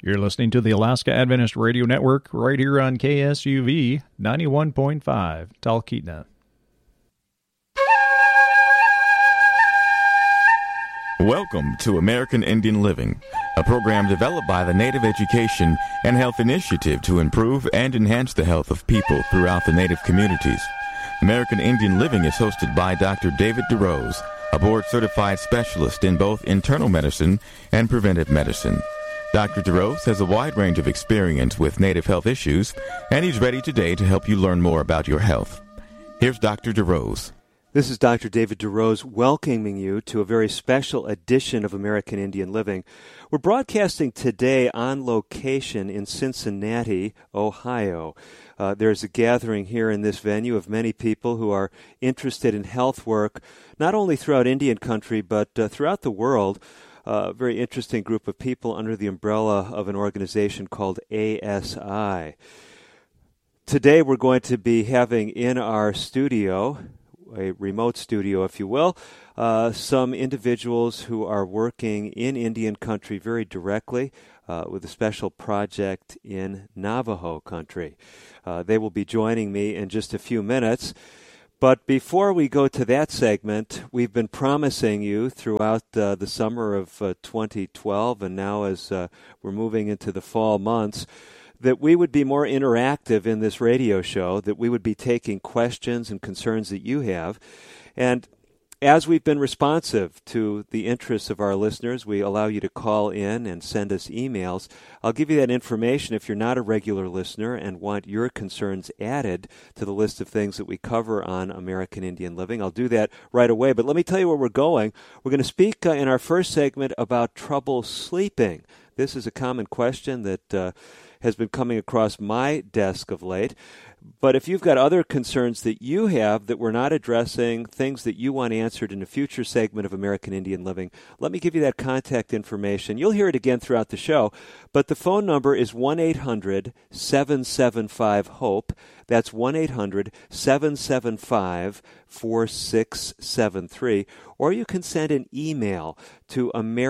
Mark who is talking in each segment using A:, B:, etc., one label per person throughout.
A: You're listening to the Alaska Adventist Radio Network right here on KSUV 91.5 Talkeetna.
B: Welcome to American Indian Living, a program developed by the Native Education and Health Initiative to improve and enhance the health of people throughout the Native communities. American Indian Living is hosted by Dr. David DeRose, a board-certified specialist in both internal medicine and preventive medicine. Dr. DeRose has a wide range of experience with Native health issues, and he's ready today to help you learn more about your health. Here's Dr. DeRose.
C: This is Dr. David DeRose welcoming you to a very special edition of American Indian Living. We're broadcasting today on location in Cincinnati, Ohio. There's a gathering here in this venue of many people who are interested in health work, not only throughout Indian country, but throughout the world. A very interesting group of people under the umbrella of an organization called ASI. Today we're going to be having in our studio, a remote studio if you will, some individuals who are working in Indian country very directly with a special project in Navajo country. They will be joining me in just a few minutes. But before we go to that segment, we've been promising you throughout the summer of 2012 and now as we're moving into the fall months that we would be more interactive in this radio show, that we would be taking questions and concerns that you have. And as we've been responsive to the interests of our listeners, we allow you to call in and send us emails. I'll give you that information if you're not a regular listener and want your concerns added to the list of things that we cover on American Indian Living. I'll do that right away. But let me tell you where we're going. We're going to speak in our first segment about trouble sleeping. This is a common question that has been coming across my desk of late. But if you've got other concerns that you have that we're not addressing, things that you want answered in a future segment of American Indian Living, let me give you that contact information. You'll hear it again throughout the show, but the phone number is 1-800-775-HOPE. That's 1-800-775-4673. Or you can send an email to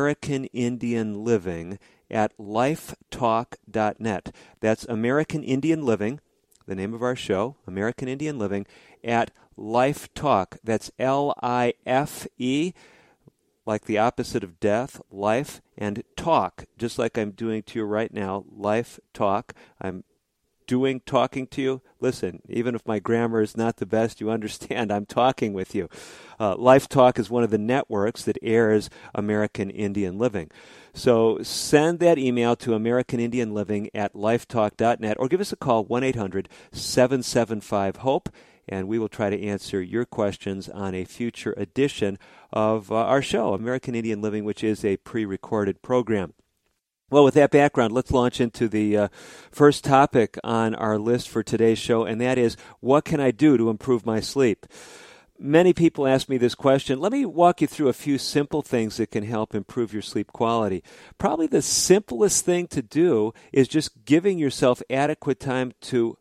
C: AmericanIndianLiving@lifetalk.net. That's American Indian Living, the name of our show, American Indian Living, at Life Talk. That's L-I-F-E, like the opposite of death, life, and talk, just like I'm doing to you right now, Life Talk. I'm talking to you. Listen, even if my grammar is not the best, you understand I'm talking with you. Life Talk is one of the networks that airs American Indian Living. So send that email to AmericanIndianLiving@lifetalk.net or give us a call, 1-800-775-HOPE, and we will try to answer your questions on a future edition of our show, American Indian Living, which is a pre-recorded program. Well, with that background, let's launch into the first topic on our list for today's show, and that is, what can I do to improve my sleep? Many people ask me this question. Let me walk you through a few simple things that can help improve your sleep quality. Probably the simplest thing to do is just giving yourself adequate time to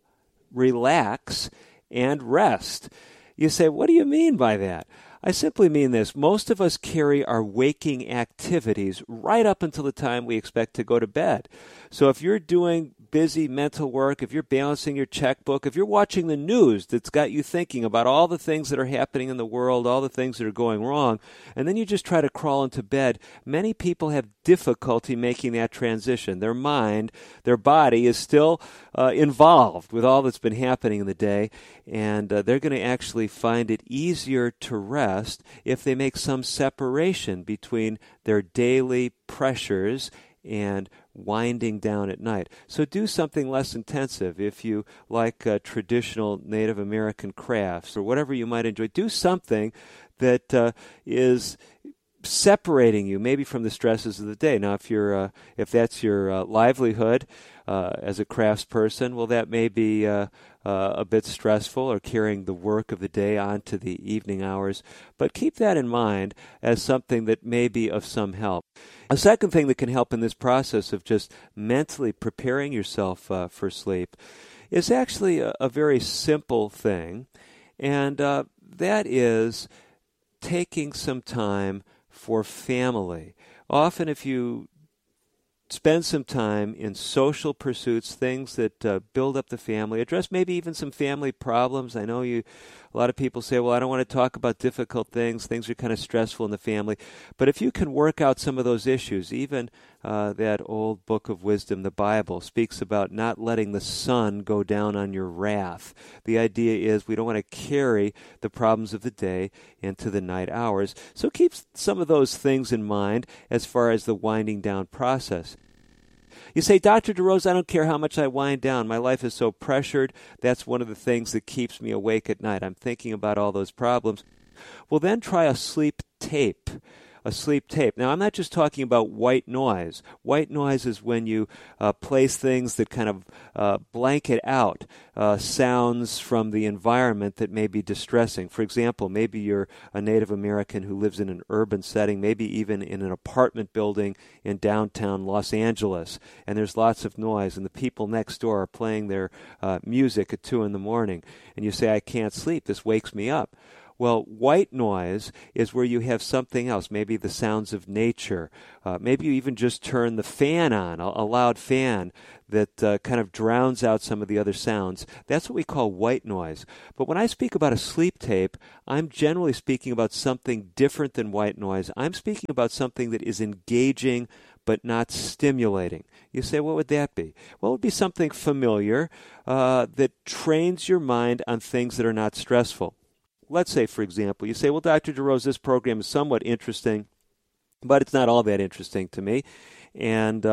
C: relax and rest. You say, what do you mean by that? I simply mean this. Most of us carry our waking activities right up until the time we expect to go to bed. So if you're doing busy mental work, if you're balancing your checkbook, if you're watching the news that's got you thinking about all the things that are happening in the world, all the things that are going wrong, and then you just try to crawl into bed, many people have difficulty making that transition. Their mind, their body is still involved with all that's been happening in the day, and they're going to actually find it easier to rest if they make some separation between their daily pressures and winding down at night. So do something less intensive. If you like traditional Native American crafts or whatever you might enjoy, do something that is separating you maybe from the stresses of the day. Now, if that's your livelihood as a craftsperson, well, that may be a bit stressful, or carrying the work of the day on to the evening hours. But keep that in mind as something that may be of some help. A second thing that can help in this process of just mentally preparing yourself for sleep is actually a very simple thing, and that is taking some time for family. Often if you spend some time in social pursuits, things that build up the family, address maybe even some family problems. I know a lot of people say, well, I don't want to talk about difficult things. Things are kind of stressful in the family. But if you can work out some of those issues, even that old book of wisdom, the Bible, speaks about not letting the sun go down on your wrath. The idea is we don't want to carry the problems of the day into the night hours. So keep some of those things in mind as far as the winding down process. You say, Dr. DeRose, I don't care how much I wind down. My life is so pressured. That's one of the things that keeps me awake at night. I'm thinking about all those problems. Well, then try a sleep tape. A sleep tape. Now, I'm not just talking about white noise. White noise is when you place things that kind of blanket out sounds from the environment that may be distressing. For example, maybe you're a Native American who lives in an urban setting, maybe even in an apartment building in downtown Los Angeles, and there's lots of noise, and the people next door are playing their music at 2 in the morning, and you say, I can't sleep, this wakes me up. Well, white noise is where you have something else, maybe the sounds of nature. Maybe you even just turn the fan on, a loud fan that kind of drowns out some of the other sounds. That's what we call white noise. But when I speak about a sleep tape, I'm generally speaking about something different than white noise. I'm speaking about something that is engaging but not stimulating. You say, what would that be? Well, it would be something familiar that trains your mind on things that are not stressful. Let's say, for example, you say, well, Dr. DeRose, this program is somewhat interesting, but it's not all that interesting to me. And,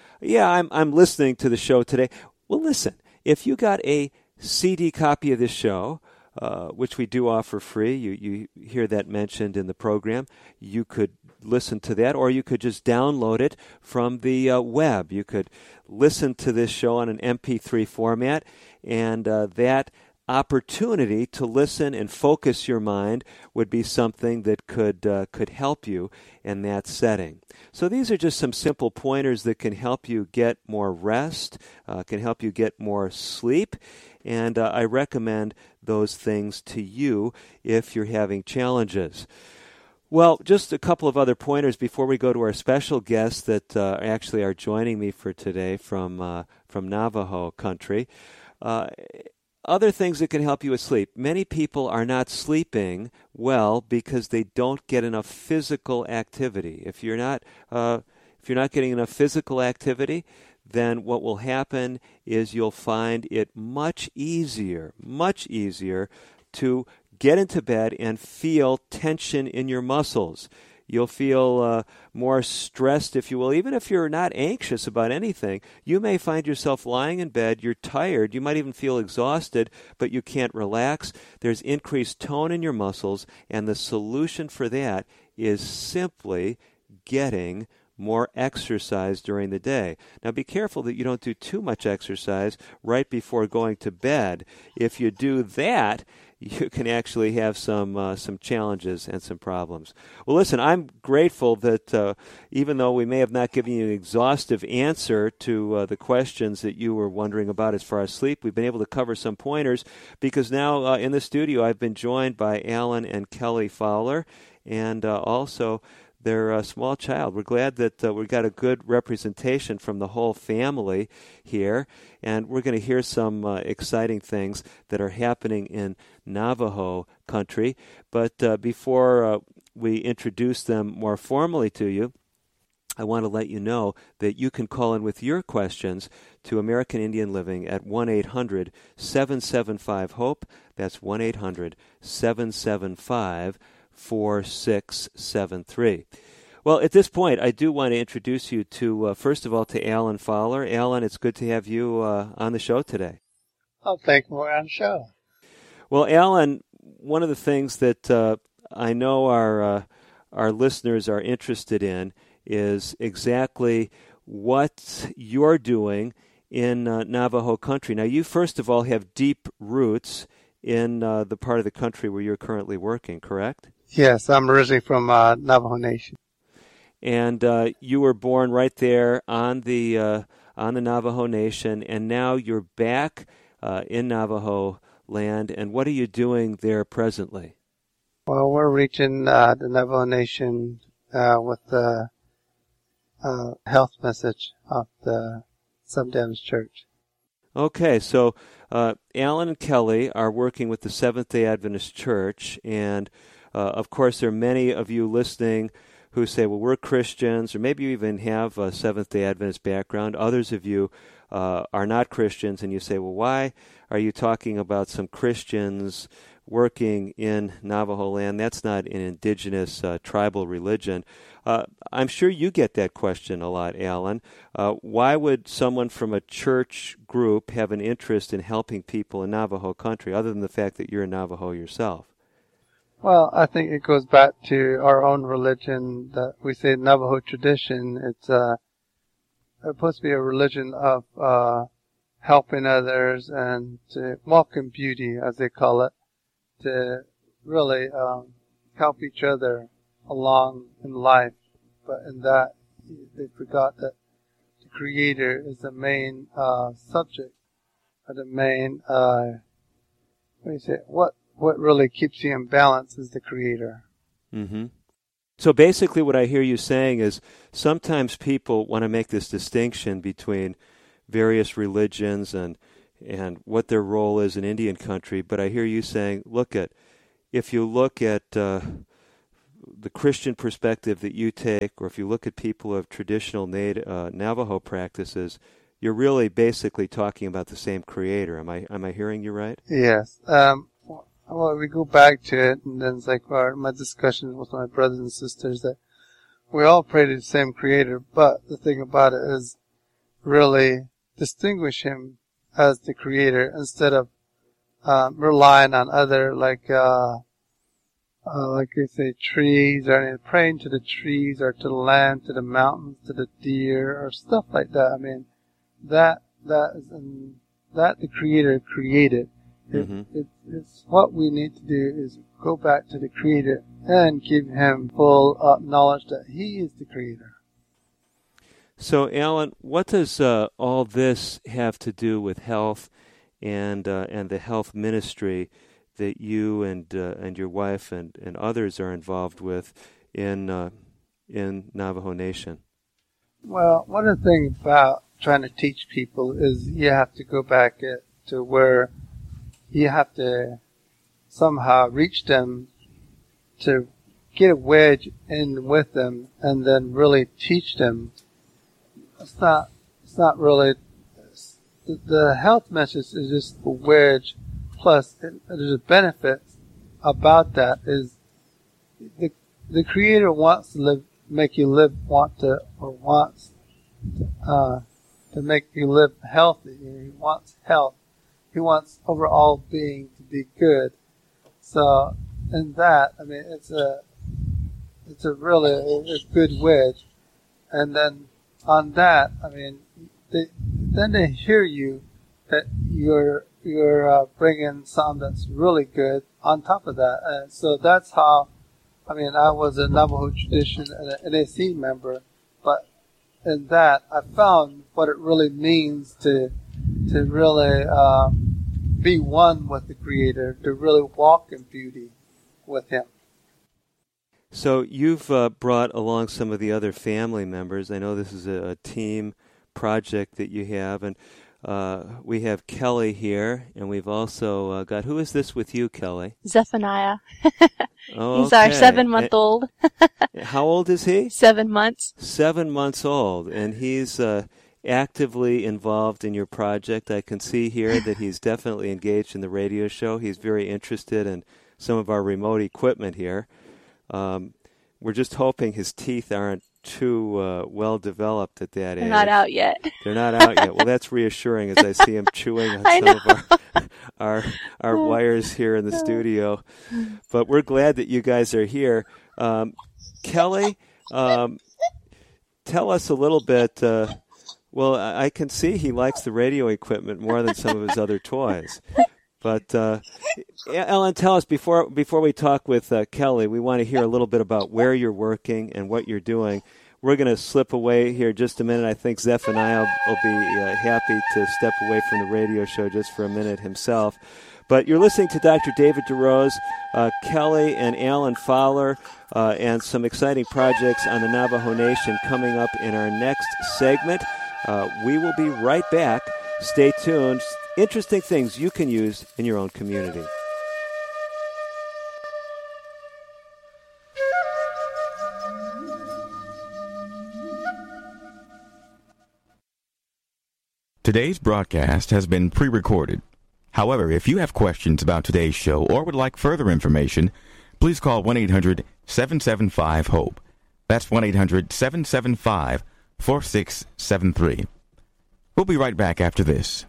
C: I'm listening to the show today. Well, listen, if you got a CD copy of this show, which we do offer free, you hear that mentioned in the program, you could listen to that, or you could just download it from the web. You could listen to this show on an MP3 format, and that opportunity to listen and focus your mind would be something that could help you in that setting. So these are just some simple pointers that can help you get more rest, can help you get more sleep, and I recommend those things to you if you're having challenges. Well, just a couple of other pointers before we go to our special guests that actually are joining me for today from Navajo country. Other things that can help you with sleep. Many people are not sleeping well because they don't get enough physical activity. If you're not getting enough physical activity, then what will happen is you'll find it much easier to get into bed and feel tension in your muscles. You'll feel more stressed, if you will. Even if you're not anxious about anything, you may find yourself lying in bed, you're tired, you might even feel exhausted, but you can't relax. There's increased tone in your muscles, and the solution for that is simply getting more exercise during the day. Now be careful that you don't do too much exercise right before going to bed. If you do that, you can actually have some challenges and some problems. Well, listen, I'm grateful that even though we may have not given you an exhaustive answer to the questions that you were wondering about as far as sleep, we've been able to cover some pointers because now in the studio I've been joined by Alan and Kelly Fowler and also their small child. We're glad that we got a good representation from the whole family here, and we're going to hear some exciting things that are happening in Navajo country. But before we introduce them more formally to you, I want to let you know that you can call in with your questions to American Indian Living at 1-800-775-HOPE. That's 1-800-775-4673. Well, at this point, I do want to introduce you to, first of all, to Alan Fowler. Alan, it's good to have you on the show today.
D: Oh, thank you for on the show.
C: Well, Alan, one of the things that I know our listeners are interested in is exactly what you're doing in Navajo country. Now, you, first of all, have deep roots in the part of the country where you're currently working, correct?
D: Yes, I'm originally from Navajo Nation.
C: And you were born right there on the Navajo Nation, and now you're back in Navajo land. And what are you doing there presently?
D: Well, we're reaching the Navajo Nation with health message of the Seventh-day Adventist Church.
C: Okay, so Alan and Kelly are working with the Seventh-day Adventist Church, and of course there are many of you listening who say, well, we're Christians, or maybe you even have a Seventh-day Adventist background. Others of you are not Christians, and you say, well, why are you talking about some Christians working in Navajo land? That's not an indigenous tribal religion. I'm sure you get that question a lot, Alan. Why would someone from a church group have an interest in helping people in Navajo country, other than the fact that you're a Navajo yourself?
D: Well, I think it goes back to our own religion that we say Navajo tradition. It's supposed to be a religion of helping others and to walk in beauty, as they call it, to really help each other along in life. But in that, they forgot that the Creator is the main subject, or the main, what really keeps you in balance is the Creator.
C: Mm-hmm. So basically what I hear you saying is sometimes people want to make this distinction between various religions and what their role is in Indian country, but I hear you saying, if you look at the Christian perspective that you take, or if you look at people of traditional Navajo practices, you're really basically talking about the same Creator. Am I hearing you right?
D: Yes. Well, we go back to it, and then it's like my discussions with my brothers and sisters that we all pray to the same Creator, but the thing about it is really distinguish Him as the Creator instead of relying on other, like they say, trees, or praying to the trees, or to the land, to the mountains, to the deer, or stuff like that. I mean, that the Creator created. It's what we need to do is go back to the Creator and give Him full knowledge that He is the Creator.
C: So, Alan, what does all this have to do with health and the health ministry that you and your wife and others are involved with in Navajo Nation?
D: Well, one of the things about trying to teach people is you have to go back to where you have to somehow reach them to get a wedge in with them and then really teach them. It's not really, the health message is just a wedge, plus there's a benefit about that is the Creator wants to make you live, wants to make you live healthy. He wants health. He wants overall being to be good. So in that, I mean, it's a really good wedge. And then on that, I mean, they hear you that you're bringing something that's really good on top of that. And so that's how, I mean, I was a Navajo tradition and an NAC member, but in that I found what it really means to really be one with the Creator, to really walk in beauty with Him.
C: So you've brought along some of the other family members. I know this is a team project that you have, and we have Kelly here, and we've also got, who is this with you, Kelly?
E: Zephaniah.
C: Oh,
E: He's our 7-month-old.
C: How old is he?
E: 7 months.
C: 7 months old, and he's actively involved in your project. I can see here that he's definitely engaged in the radio show. He's very interested in some of our remote equipment here. We're just hoping his teeth aren't too well developed at that age.
E: They're not out yet.
C: They're not out yet. Well, that's reassuring as I see him chewing on some of our wires here in the studio. But we're glad that you guys are here. Kelly, tell us a little bit. Well, I can see he likes the radio equipment more than some of his other toys. But Ellen, tell us, before we talk with Kelly, we want to hear a little bit about where you're working and what you're doing. We're going to slip away here just a minute. I think Zephaniah will be happy to step away from the radio show just for a minute himself. But you're listening to Dr. David DeRose, Kelly and Alan Fowler, and some exciting projects on the Navajo Nation coming up in our next segment. We will be right back. Stay tuned. Interesting things you can use in your own community.
B: Today's broadcast has been pre-recorded. However, if you have questions about today's show or would like further information, please call 1-800-775-HOPE. That's 1-800-775-4673. We'll be right back after this.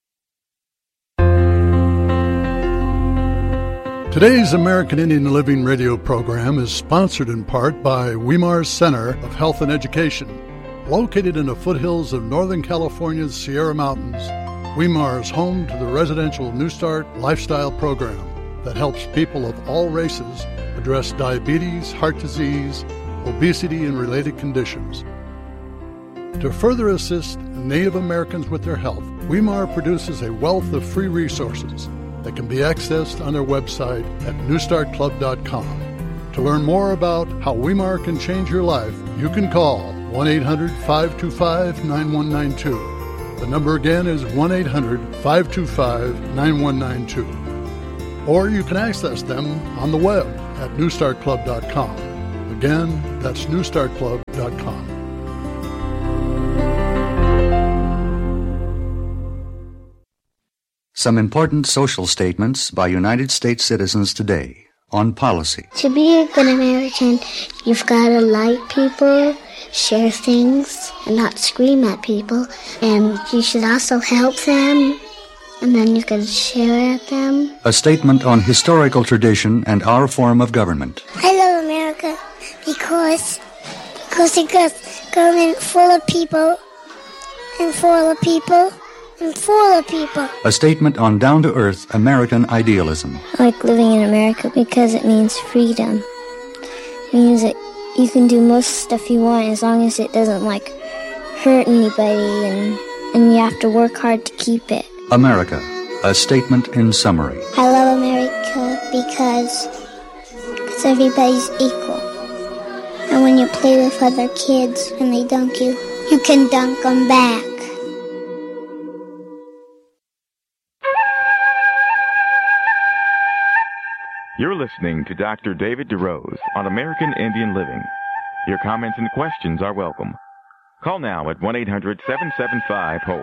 F: Today's American Indian Living radio program is sponsored in part by Weimar Center of Health and Education. Located in the foothills of Northern California's Sierra Mountains, Weimar is home to the residential New Start lifestyle program that helps people of all races address diabetes, heart disease, obesity, and related conditions. To further assist Native Americans with their health, Weimar produces a wealth of free resources that can be accessed on their website at newstartclub.com. To learn more about how Weimar can change your life, you can call 1-800-525-9192. The number again is 1-800-525-9192. Or you can access them on the web at newstartclub.com. Again, that's newstartclub.com.
G: Some important social statements by United States citizens today on policy.
H: To be a good American, you've got to like people, share things, and not scream at people. And you should also help them, and then you can share at them.
G: A statement on historical tradition and our form of government.
H: I love America because it got government full of people, and full of people, and full of people.
G: A statement on down-to-earth American idealism.
H: I like living in America because it means freedom. It means that you can do most stuff you want as long as it doesn't, hurt anybody, and you have to work hard to keep it.
G: America, a statement in summary.
H: I love America because everybody's equal. And when you play with other kids and they dunk you, you can dunk them back.
B: You're listening to Dr. David DeRose on American Indian Living. Your comments and questions are welcome. Call now at 1-800-775-HOPE.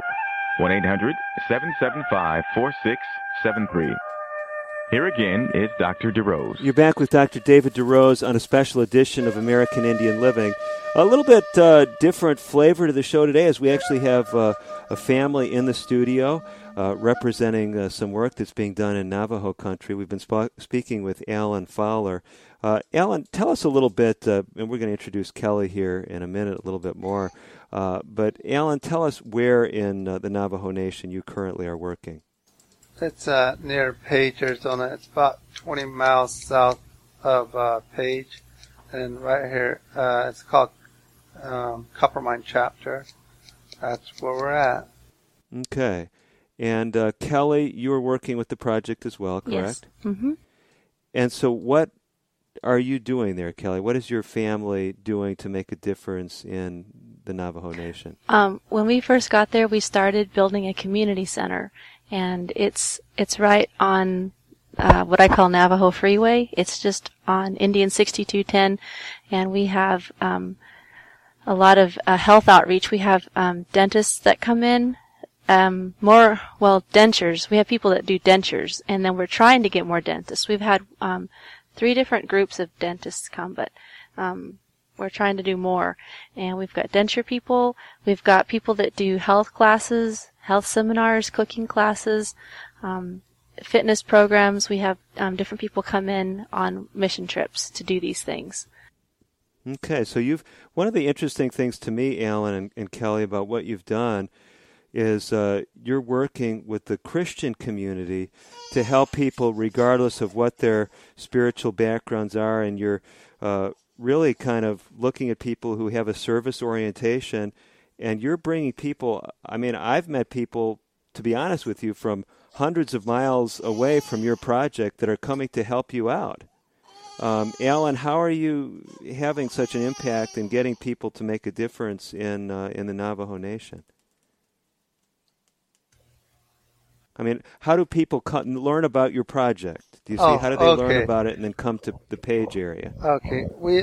B: 1-800-775-4673. Here again is Dr. DeRose.
C: You're back with Dr. David DeRose on a special edition of American Indian Living. A little bit different flavor to the show today, as we actually have a family in the studio representing some work that's being done in Navajo country. We've been speaking with Alan Fowler. Alan, tell us a little bit, and we're going to introduce Kelly here in a minute a little bit more. But Alan, tell us where in the Navajo Nation you currently are working.
D: It's near Page, Arizona. It's about 20 miles south of Page. And right here, it's called Coppermine Chapter. That's where we're at.
C: Okay. And Kelly, you are working with the project as well, correct?
E: Yes. Mm-hmm.
C: And so what are you doing there, Kelly? What is your family doing to make a difference in the Navajo Nation?
E: When we first got there, we started building a community center. And it's right on what I call Navajo Freeway. It's just on Indian 6210, and we have a lot of health outreach. We have dentists that come in, dentures. We have people that do dentures, and then we're trying to get more dentists. We've had 3 different groups of dentists come, but we're trying to do more. And we've got denture people. We've got people that do health classes, health seminars, cooking classes, fitness programs. We have different people come in on mission trips to do these things.
C: Okay, so one of the interesting things to me, Alan and Kelly, about what you've done is you're working with the Christian community to help people regardless of what their spiritual backgrounds are, and you're really kind of looking at people who have a service orientation, and you're bringing people, I mean, I've met people, to be honest with you, from hundreds of miles away from your project that are coming to help you out. Alan, how are you having such an impact in getting people to make a difference in the Navajo Nation? I mean, how do people learn about your project? Do you see how do they learn about it and then come to the Page area?
D: Okay, we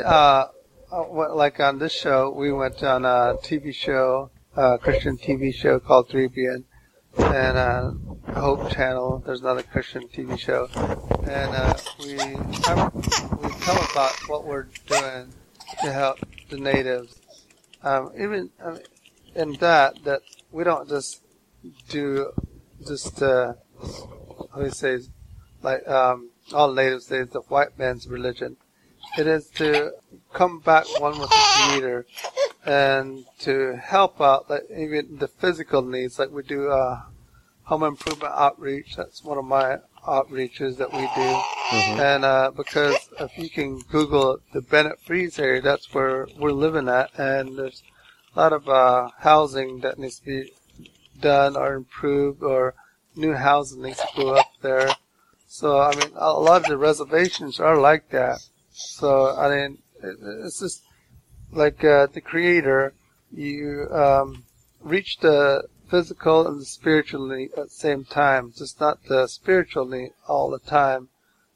D: like on this show, we went on a TV show, Christian TV show called 3BN, and Hope Channel. There's another Christian TV show, and we tell about what we're doing to help the natives. Even in that we don't just do how do you say, like all natives say, the white man's religion. It is to come back one with the Creator and to help out, like even the physical needs. Like we do home improvement outreach. That's one of my outreaches that we do. Mm-hmm. And because if you can Google the Bennett Freeze area, that's where we're living at, and there's a lot of housing that needs to be done or improved, or new housing needs to go up there. So, I mean, a lot of the reservations are like that. So, I mean, it's just like the Creator, you reach the physical and the spiritual need at the same time. Just not the spiritual need all the time.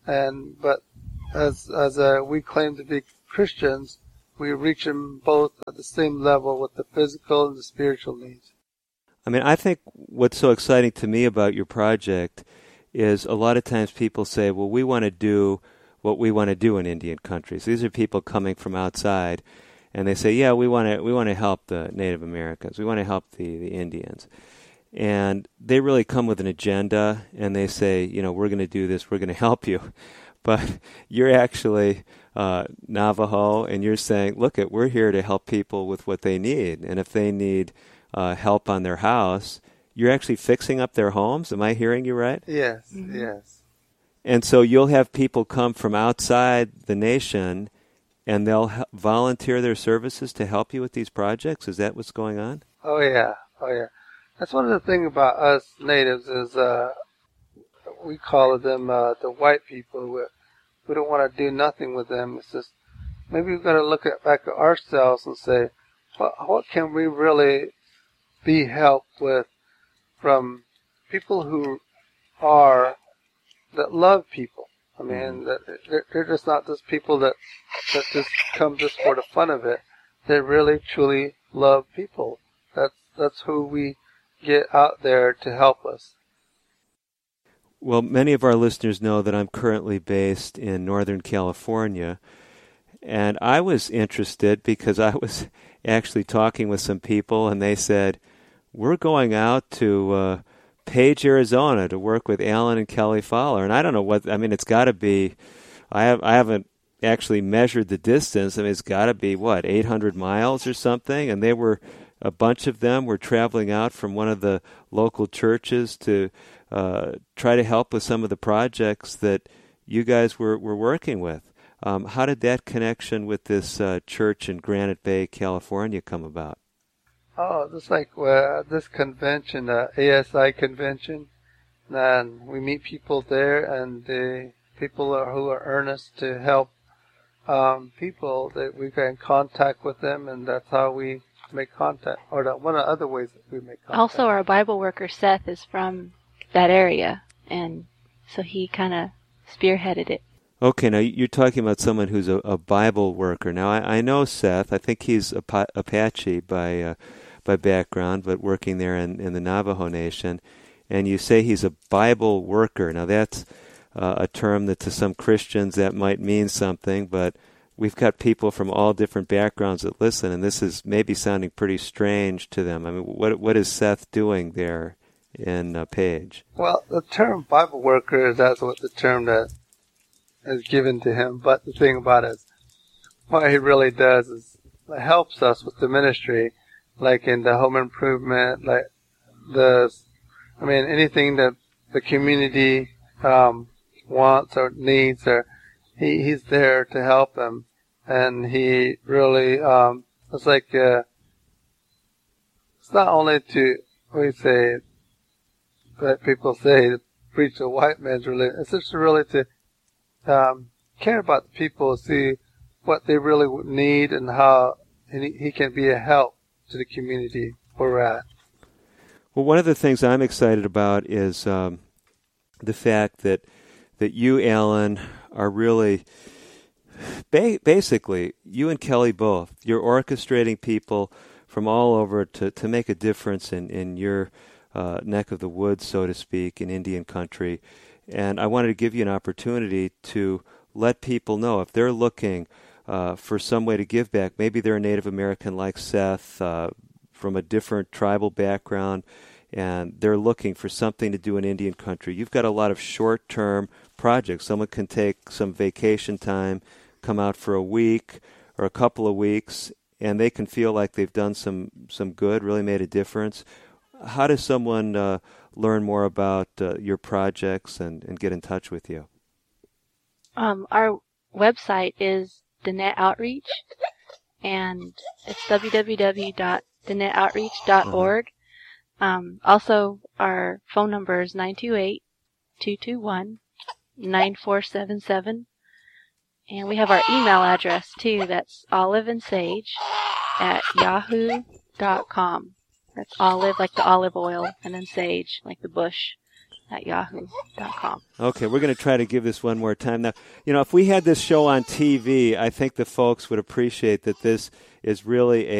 D: But as we claim to be Christians, we reach them both at the same level with the physical and the spiritual needs.
C: I mean, I think what's so exciting to me about your project is a lot of times people say, well, we want to do what we want to do in Indian countries. These are people coming from outside, and they say, yeah, we want to help the Native Americans. We want to help the Indians. And they really come with an agenda, and they say, you know, we're going to do this, we're going to help you. But you're actually Navajo, and you're saying, look, we're here to help people with what they need. And if they need help on their house, you're actually fixing up their homes. Am I hearing you right?
D: Yes, yes.
C: And so you'll have people come from outside the nation, and they'll volunteer their services to help you with these projects? Is that what's going on?
D: Oh, yeah. That's one of the things about us natives is we call them the white people. We don't want to do nothing with them. It's just maybe we've got to look back at ourselves and say, what can we really be helped with from people who that love people. I mean, they're just not just people that just come just for the fun of it. They really, truly love people. That's who we get out there to help us.
C: Well, many of our listeners know that I'm currently based in Northern California, and I was interested because I was actually talking with some people, and they said, we're going out to Page, Arizona to work with Alan and Kelly Fowler. And I don't know it's got to be, I haven't actually measured the distance. I mean, it's got to be, 800 miles or something? And a bunch of them were traveling out from one of the local churches to try to help with some of the projects that you guys were working with. How did that connection with this church in Granite Bay, California come about?
D: Oh, just like this convention, the ASI convention, and we meet people there, and the people who are earnest to help people, that we get in contact with them, and that's how we make contact, or one of the other ways that we make contact.
E: Also, our Bible worker, Seth, is from that area, and so he kind of spearheaded it.
C: Okay, now you're talking about someone who's a Bible worker. Now, I know Seth. I think he's Apache by background, but working there in the Navajo Nation. And you say he's a Bible worker. Now, that's a term that to some Christians that might mean something, but we've got people from all different backgrounds that listen, and this is maybe sounding pretty strange to them. I mean, what is Seth doing there in Page?
D: Well, the term Bible worker, that's what the term that is given to him. But the thing about it is, what he really does is helps us with the ministry, like in the home improvement, like anything that the community wants or needs, or he's there to help them. And he really, it's like, it's not only to, that people say, preach a white man's religion. It's just really to care about the people, see what they really would need, and how he can be a help to the community where we're at.
C: Well, one of the things I'm excited about is the fact that you, Alan, are really basically, you and Kelly both, you're orchestrating people from all over to make a difference in your neck of the woods, so to speak, in Indian country. And I wanted to give you an opportunity to let people know if they're looking for some way to give back. Maybe they're a Native American like Seth from a different tribal background, and they're looking for something to do in Indian country. You've got a lot of short-term projects. Someone can take some vacation time, come out for a week or a couple of weeks, and they can feel like they've done some good, really made a difference. How does someone learn more about your projects and get in touch with you?
E: Our website is Danette Outreach, and it's www.danettooutreach.org. Also, our phone number is 928-221-9477. And we have our email address, too. That's oliveandsage@yahoo.com. That's olive, like the olive oil, and then sage, like the bush, at yahoo.com.
C: Okay, we're going to try to give this one more time. Now, if we had this show on TV, I think the folks would appreciate that this is really